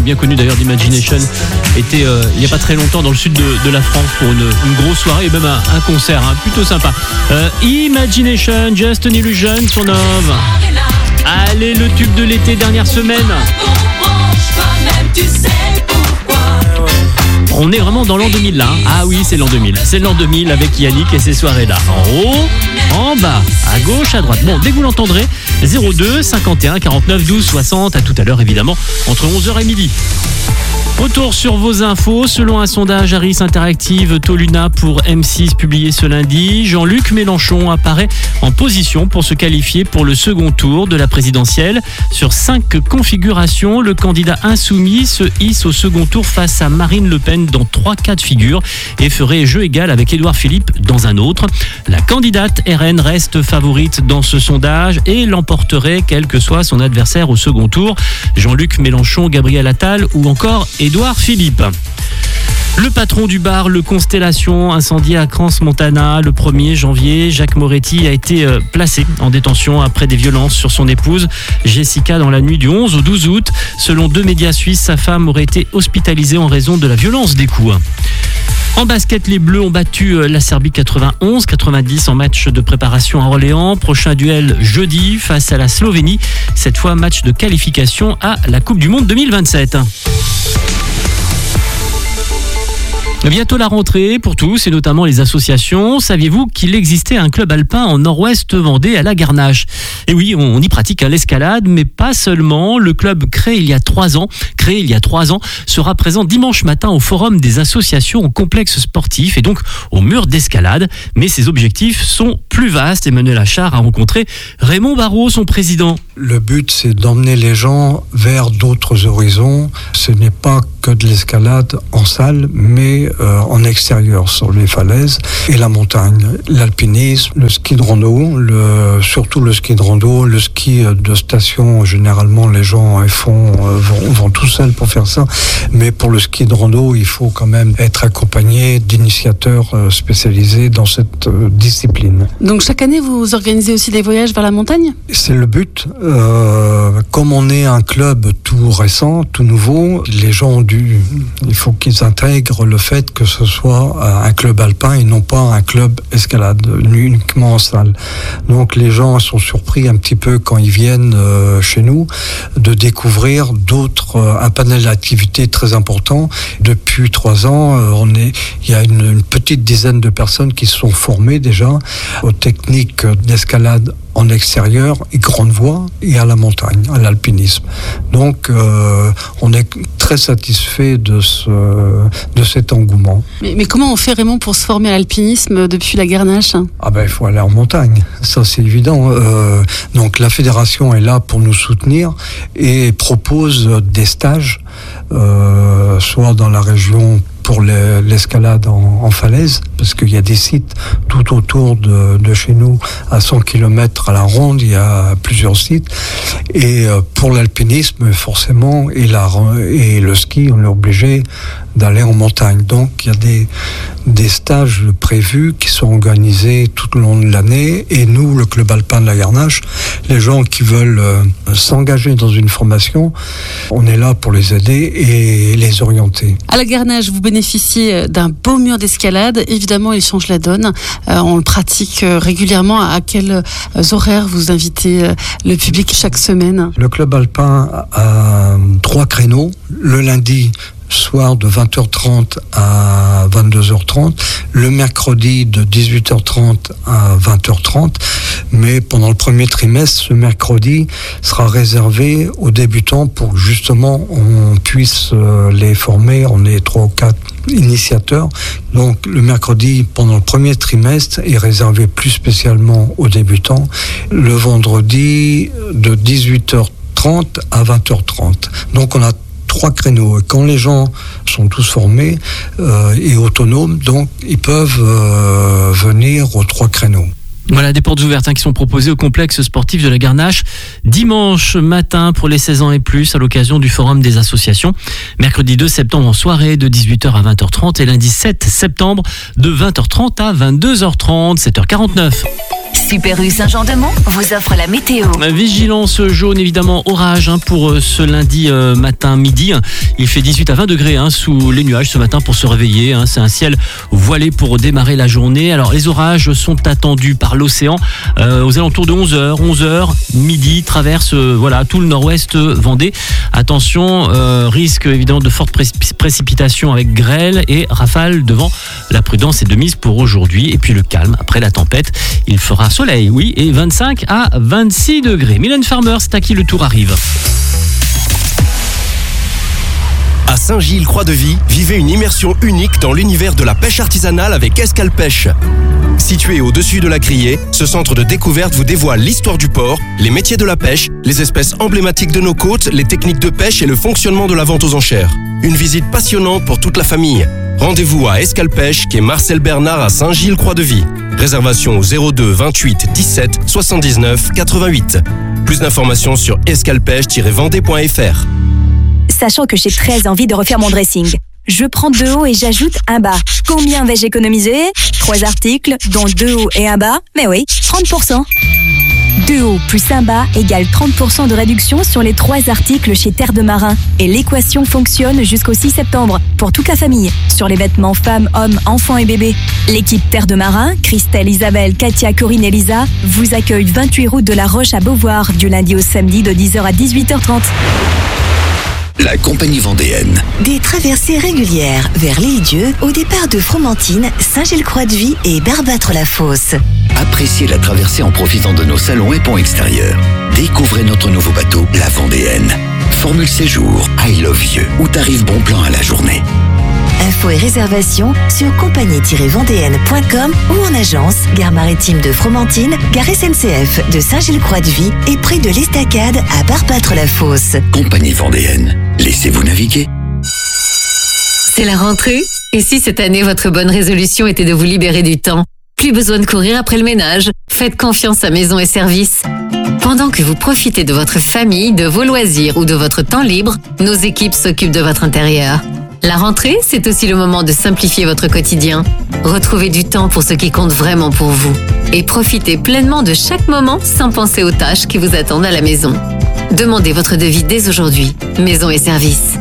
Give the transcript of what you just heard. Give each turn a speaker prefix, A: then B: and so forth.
A: Bien connu d'ailleurs d'Imagination, était il n'y a pas très longtemps dans le sud de la France pour une grosse soirée et même un concert plutôt sympa. Imagination, Just an Illusion sur Nove. Allez, le tube de l'été, dernière semaine. On est vraiment dans l'an 2000 là. Ah oui, c'est l'an 2000. C'est l'an 2000 avec Yannick et ses soirées-là. En haut, en bas, à gauche, à droite. Bon, dès que vous l'entendrez, 02 51 49 12 60. À tout à l'heure, évidemment, entre 11h et midi. Retour sur vos infos. Selon un sondage Harris Interactive Toluna pour M6 publié ce lundi, Jean-Luc Mélenchon apparaît en position pour se qualifier pour le second tour de la présidentielle. Sur 5 configurations, le candidat insoumis se hisse au second tour face à Marine Le Pen dans 3 cas de figure et ferait jeu égal avec Édouard Philippe dans un autre. La candidate RN reste favorite dans ce sondage et l'emporterait quel que soit son adversaire au second tour. Jean-Luc Mélenchon, Gabriel Attal ou encore Édouard Philippe. Le patron du bar Le Constellation, incendié à Crans-Montana le 1er janvier, Jacques Moretti a été placé en détention après des violences sur son épouse Jessica dans la nuit du 11 au 12 août. Selon 2 médias suisses, sa femme aurait été hospitalisée en raison de la violence des coups. En basket, les Bleus ont battu la Serbie 91-90 en match de préparation à Orléans. Prochain duel jeudi face à la Slovénie. Cette fois, match de qualification à la Coupe du Monde 2027. Bientôt la rentrée pour tous et notamment les associations. Saviez-vous qu'il existait un club alpin en nord-ouest Vendée à la Garnache ? Et oui, on y pratique l'escalade, mais pas seulement. Le club créé il y a 3 ans, sera présent dimanche matin au forum des associations au complexe sportif et donc au mur d'escalade. Mais ses objectifs sont plus vastes. Emmanuel Achard a rencontré Raymond Barraud, son président.
B: Le but, c'est d'emmener les gens vers d'autres horizons. Ce n'est pas que de l'escalade en salle, mais en extérieur, sur les falaises et la montagne. L'alpinisme, le ski de rando, surtout le ski de rando, le ski de station, généralement les gens vont tout seuls pour faire ça, mais pour le ski de rando, il faut quand même être accompagné d'initiateurs spécialisés dans cette discipline.
C: Donc chaque année, vous organisez aussi des voyages vers la montagne ?
B: C'est le but. Comme on est un club tout récent, tout nouveau, les gens il faut qu'ils intègrent le fait que ce soit un club alpin et non pas un club escalade, uniquement en salle. Donc les gens sont surpris un petit peu quand ils viennent chez nous de découvrir un panel d'activités très important. Depuis 3 ans, il y a une petite dizaine de personnes qui se sont formées déjà aux techniques d'escalade en extérieur et grande voie et à la montagne, à l'alpinisme. Donc on est très satisfait de cet engouement.
C: Mais comment on fait, Raymond, pour se former à l'alpinisme depuis la Garnache ?
B: Il faut aller en montagne, ça c'est évident. Donc la fédération est là pour nous soutenir et propose des stages, soit dans la région pour l'escalade en falaise, parce qu'il y a des sites tout autour de chez nous, à 100 km à la ronde, il y a plusieurs sites. Et pour l'alpinisme, forcément, et le ski, on est obligé d'aller en montagne. Donc, il y a des stages prévus qui sont organisés tout au long de l'année. Et nous, le Club Alpin de la Garnache, les gens qui veulent s'engager dans une formation, on est là pour les aider et les orienter.
C: À la Garnache, vous bénéficiez d'un beau mur d'escalade. Évidemment, il change la donne. On le pratique régulièrement. À quels horaires vous invitez le public chaque semaine ?
B: Le Club Alpin a 3 créneaux. Le lundi soir de 20h30 à 22h30, le mercredi de 18h30 à 20h30, mais pendant le premier trimestre, ce mercredi sera réservé aux débutants pour que justement on puisse les former. On est 3 ou 4 initiateurs. Donc le mercredi pendant le premier trimestre est réservé plus spécialement aux débutants. Le vendredi de 18h30 à 20h30. Donc on a 3 créneaux. Et quand les gens sont tous formés et autonomes, donc ils peuvent venir aux 3 créneaux.
A: Voilà, des portes ouvertes qui sont proposées au complexe sportif de la Garnache dimanche matin pour les 16 ans et plus à l'occasion du forum des associations. Mercredi 2 septembre en soirée de 18h à 20h30 et lundi 7 septembre de 20h30 à 22h30, 7h49.
D: Super U Saint-Jean-de-Mont vous offre la météo.
A: Vigilance jaune, évidemment, orage pour ce lundi matin midi. Il fait 18 à 20 degrés sous les nuages ce matin pour se réveiller. C'est un ciel voilé pour démarrer la journée. Alors les orages sont attendus par l'océan aux alentours de 11h, midi, traverse tout le nord-ouest Vendée. Attention, risque évidemment de fortes précipitations avec grêle et rafales de vent. La prudence est de mise pour aujourd'hui. Et puis le calme après la tempête. Il fera soleil, oui, et 25 à 26 degrés. Mylène Farmer, c'est à qui le tour arrive.
E: À Saint-Gilles-Croix-de-Vie, vivez une immersion unique dans l'univers de la pêche artisanale avec Escalpêche. Situé au-dessus de la Criée, ce centre de découverte vous dévoile l'histoire du port, les métiers de la pêche, les espèces emblématiques de nos côtes, les techniques de pêche et le fonctionnement de la vente aux enchères. Une visite passionnante pour toute la famille. Rendez-vous à Escalpêche, quai Marcel Bernard à Saint-Gilles-Croix-de-Vie. Réservation au 02 28 17 79 88. Plus d'informations sur escalpêche-vendée.fr.
F: Sachant que j'ai très envie de refaire mon dressing, je prends 2 hauts et j'ajoute un bas. Combien vais-je économiser ? 3 articles, dont 2 hauts et un bas. Mais oui, 30%. 2 hauts plus un bas égale 30% de réduction sur les 3 articles chez Terre de Marin. Et l'équation fonctionne jusqu'au 6 septembre pour toute la famille. Sur les vêtements femmes, hommes, enfants et bébés. L'équipe Terre de Marin, Christelle, Isabelle, Katia, Corinne et Lisa, vous accueille 28 route de la Roche à Beauvoir, du lundi au samedi de 10h à 18h30.
G: La compagnie vendéenne.
H: Des traversées régulières vers l'Île-Dieu au départ de Fromentine, Saint-Gilles-Croix-de-Vie et Barbâtre-la-Fosse.
G: Appréciez la traversée en profitant de nos salons et ponts extérieurs. Découvrez notre nouveau bateau, la Vendéenne. Formule séjour, I love you ou tarif bon plan à la journée.
H: Infos et réservations sur compagnie-vendéenne.com ou en agence, gare maritime de Fromentine, gare SNCF de Saint-Gilles-Croix-de-Vie et près de l'Estacade à Barbâtre-la-Fosse.
G: Compagnie vendéenne, laissez-vous naviguer.
I: C'est la rentrée. Et si cette année, votre bonne résolution était de vous libérer du temps ? Plus besoin de courir après le ménage. Faites confiance à Maison et Services. Pendant que vous profitez de votre famille, de vos loisirs ou de votre temps libre, nos équipes s'occupent de votre intérieur. La rentrée, c'est aussi le moment de simplifier votre quotidien. Retrouvez du temps pour ce qui compte vraiment pour vous. Et profitez pleinement de chaque moment sans penser aux tâches qui vous attendent à la maison. Demandez votre devis dès aujourd'hui. Maison et Services.